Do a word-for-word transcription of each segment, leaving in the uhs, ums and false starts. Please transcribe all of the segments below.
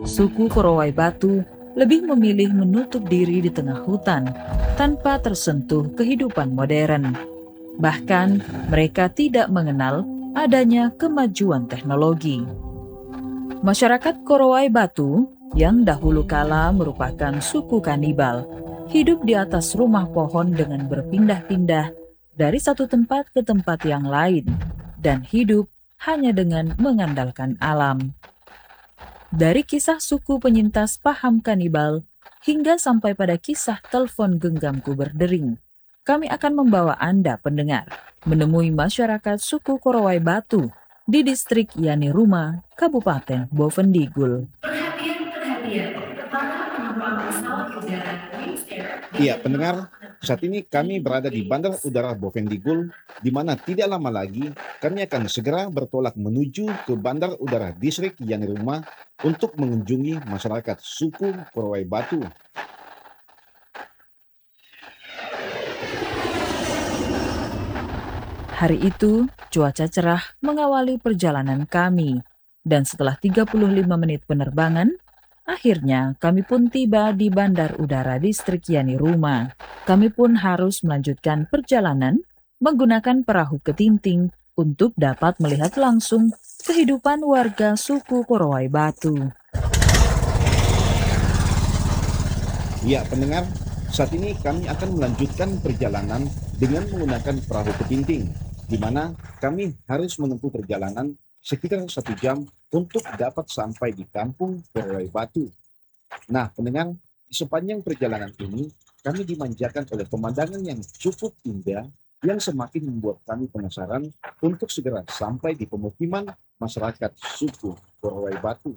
suku Korowai Batu lebih memilih menutup diri di tengah hutan tanpa tersentuh kehidupan modern. Bahkan mereka tidak mengenal adanya kemajuan teknologi. Masyarakat Korowai Batu yang dahulu kala merupakan suku kanibal, hidup di atas rumah pohon dengan berpindah-pindah dari satu tempat ke tempat yang lain, dan hidup hanya dengan mengandalkan alam. Dari kisah suku penyintas paham kanibal hingga sampai pada kisah telepon genggamku berdering, kami akan membawa Anda pendengar menemui masyarakat suku Korowai Batu di distrik Yani Ruma, Kabupaten Bovendigul. Perhatian, perhatian, para penumpang pesawat udara Wings Air. Iya, pendengar, saat ini kami berada di Bandar Udara Bovendigul, di mana tidak lama lagi kami akan segera bertolak menuju ke Bandar Udara Distrik Yani Ruma untuk mengunjungi masyarakat suku Korowai Batu. Hari itu, cuaca cerah mengawali perjalanan kami, dan setelah tiga puluh lima menit penerbangan, akhirnya kami pun tiba di Bandar Udara Distrik Yani Ruma. Kami pun harus melanjutkan perjalanan menggunakan perahu ketinting untuk dapat melihat langsung kehidupan warga suku Korowai Batu. Ya, pendengar, saat ini kami akan melanjutkan perjalanan dengan menggunakan perahu ketinting, di mana kami harus menempuh perjalanan sekitar satu jam untuk dapat sampai di kampung Korowai Batu. Nah, pendengar, di sepanjang perjalanan ini, kami dimanjakan oleh pemandangan yang cukup indah yang semakin membuat kami penasaran untuk segera sampai di pemukiman masyarakat suku Korowai Batu.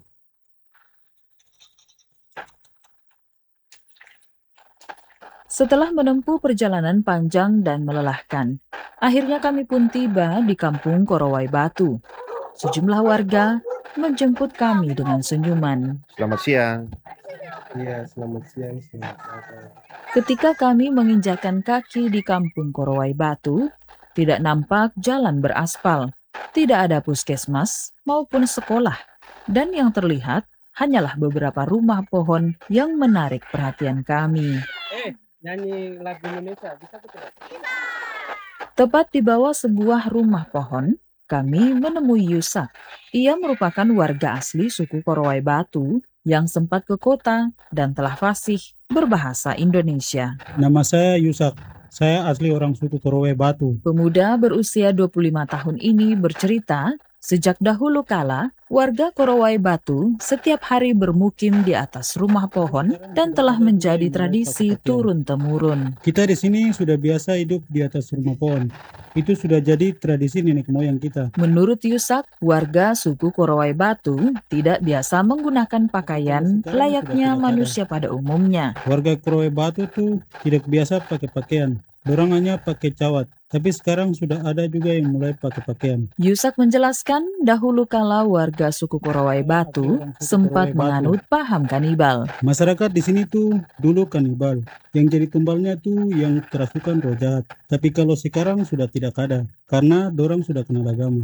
Setelah menempuh perjalanan panjang dan melelahkan, akhirnya kami pun tiba di kampung Korowai Batu. Sejumlah warga menjemput kami dengan senyuman. Selamat siang. Iya, selamat siang. Selamat siang. Ketika kami menginjakan kaki di kampung Korowai Batu, tidak nampak jalan beraspal, tidak ada puskesmas maupun sekolah, dan yang terlihat hanyalah beberapa rumah pohon yang menarik perhatian kami. Eh, nyanyi lagu Indonesia, bisa tidak? Tepat di bawah sebuah rumah pohon, kami menemui Yusak. Ia merupakan warga asli suku Korowai Batu yang sempat ke kota dan telah fasih berbahasa Indonesia. Nama saya Yusak. Saya asli orang suku Korowai Batu. Pemuda berusia dua puluh lima tahun ini bercerita, sejak dahulu kala, warga Korowai Batu setiap hari bermukim di atas rumah pohon dan telah menjadi tradisi turun-temurun. Kita di sini sudah biasa hidup di atas rumah pohon. Itu sudah jadi tradisi nenek moyang kita. Menurut Yusak, warga suku Korowai Batu tidak biasa menggunakan pakaian layaknya manusia pada umumnya. Warga Korowai Batu tuh tidak biasa pakai pakaian. Dorang hanya pakai cawat. Tapi sekarang sudah ada juga yang mulai pakai pakaian. Yusak menjelaskan dahulu kala warga suku Korowai Batu sempat menganut paham kanibal. Masyarakat di sini tuh dulu kanibal. Yang jadi tumbalnya tuh yang kerasukan roh jahat. Tapi kalau sekarang sudah tidak ada. Karena dorang sudah kenal agama.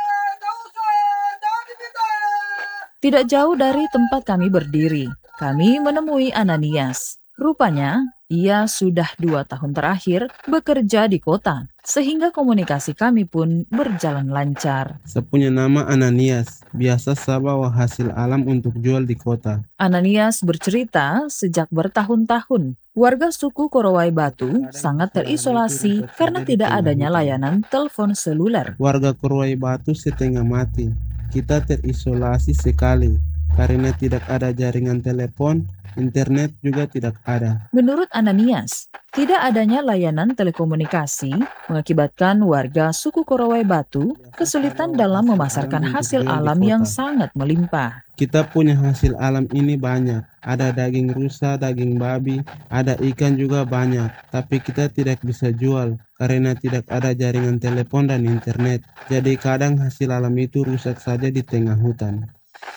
Tidak jauh dari tempat kami berdiri, kami menemui Ananias. Rupanya, ia sudah dua tahun terakhir bekerja di kota, sehingga komunikasi kami pun berjalan lancar. Saya punya nama Ananias, biasa saya bawa hasil alam untuk jual di kota. Ananias bercerita sejak bertahun-tahun, warga suku Korowai Batu sangat terisolasi karena tidak adanya layanan telepon seluler. Warga Korowai Batu setengah mati, kita terisolasi sekali karena tidak ada jaringan telepon. Internet juga tidak ada. Menurut Ananias, tidak adanya layanan telekomunikasi mengakibatkan warga suku Korowai Batu kesulitan dalam memasarkan hasil alam yang sangat melimpah. Kita punya hasil alam ini banyak. Ada daging rusa, daging babi, ada ikan juga banyak. Tapi kita tidak bisa jual karena tidak ada jaringan telepon dan internet. Jadi kadang hasil alam itu rusak saja di tengah hutan.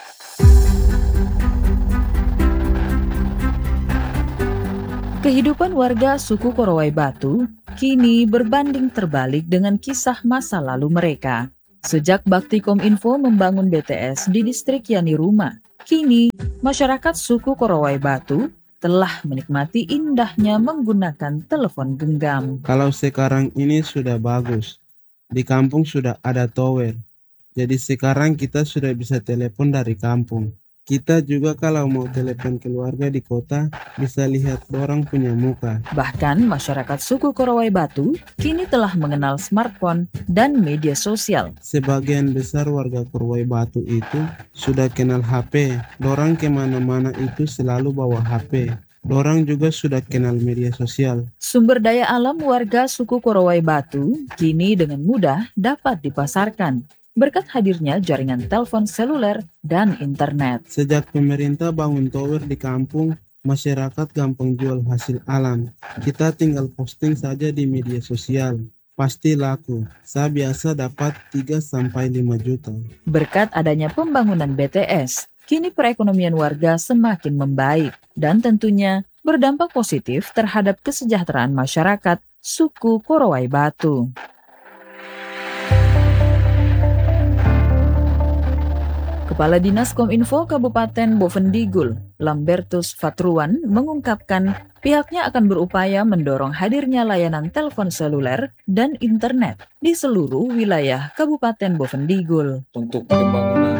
Kehidupan warga suku Korowai Batu kini berbanding terbalik dengan kisah masa lalu mereka. Sejak Bakti Kominfo membangun B T S di distrik Yani Ruma, Kini, masyarakat suku Korowai Batu telah menikmati indahnya menggunakan telepon genggam. Kalau sekarang ini sudah bagus. Di kampung sudah ada tower. Jadi sekarang kita sudah bisa telepon dari kampung. Kita juga kalau mau telepon keluarga di kota, bisa lihat orang punya muka. Bahkan masyarakat suku Korowai Batu kini telah mengenal smartphone dan media sosial. Sebagian besar warga Korowai Batu itu sudah kenal H P. Dorang kemana-mana itu selalu bawa H P. Dorang juga sudah kenal media sosial. Sumber daya alam warga suku Korowai Batu kini dengan mudah dapat dipasarkan berkat hadirnya jaringan telepon seluler dan internet. Sejak pemerintah bangun tower di kampung, masyarakat gampang jual hasil alam. Kita tinggal posting saja di media sosial. Pasti laku. Saya biasa dapat tiga sampai lima juta. Berkat adanya pembangunan B T S, kini perekonomian warga semakin membaik dan tentunya berdampak positif terhadap kesejahteraan masyarakat suku Korowai Batu. Kepala Dinas Kominfo Kabupaten Bovendigul, Lambertus Fatruan, mengungkapkan pihaknya akan berupaya mendorong hadirnya layanan telepon seluler dan internet di seluruh wilayah Kabupaten Bovendigul. Untuk pembangunan